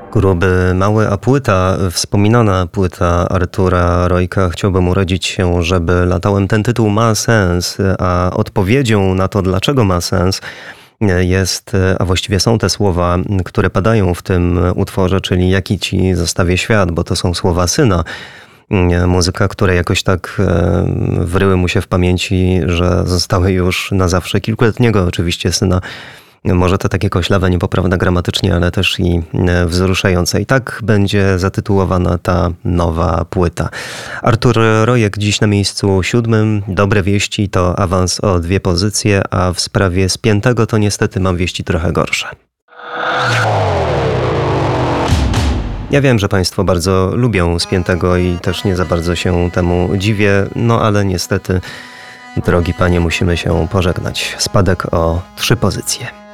Gruby mały, a płyta, wspominana płyta Artura Rojka „Chciałbym urodzić się, żeby latałem”. Ten tytuł ma sens, a odpowiedzią na to, dlaczego ma sens, jest, a właściwie są te słowa, które padają w tym utworze, czyli „Jaki ci zostawię świat”, bo to są słowa syna. Muzyka, które jakoś tak wryły mu się w pamięci, że zostały już na zawsze. Kilkuletniego oczywiście syna. Może to takie koślawe, niepoprawne gramatycznie, ale też i wzruszające. I tak będzie zatytułowana ta nowa płyta. Artur Rojek dziś na miejscu 7. Dobre wieści to awans o 2 pozycje, a w sprawie Spiętego to niestety mam wieści trochę gorsze. Ja wiem, że Państwo bardzo lubią Spiętego i też nie za bardzo się temu dziwię, no ale niestety, drogi panie, musimy się pożegnać. Spadek o 3 pozycje.